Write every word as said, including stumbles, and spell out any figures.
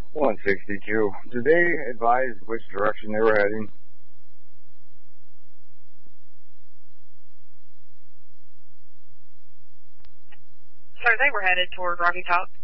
one sixty-two. Did they advise which direction they were heading? Sir, they were headed toward Rocky Top.